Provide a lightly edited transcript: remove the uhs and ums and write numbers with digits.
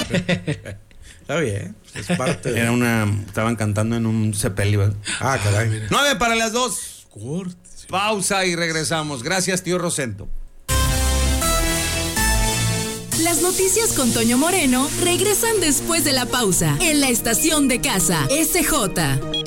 Está bien, es parte de... Estaban cantando en un sepelio. Caray. 1:09. Pausa y regresamos. Gracias, tío Rosendo. Las noticias con Toño Moreno regresan después de la pausa en la estación de casa SJ.